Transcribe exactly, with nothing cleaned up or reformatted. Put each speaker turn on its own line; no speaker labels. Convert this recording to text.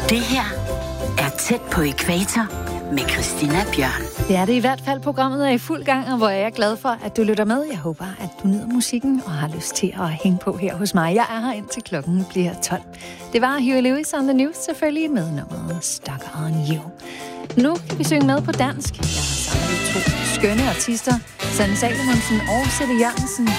Det her er Tæt på ækvator med Christina Bjørn.
Det er det i hvert fald. Programmet er i fuld gang, og hvor jeg er glad for, at du lytter med. Jeg håber, at du nyder musikken og har lyst til at hænge på her hos mig. Jeg er her indtil klokken bliver tolv. Det var Huey Lewis on the News, selvfølgelig med nummeret Stuck on You. Nu kan vi synge med på dansk. Jeg har samlet to skønne artister, Sanne Salomonsen og Sætte Jørgensen.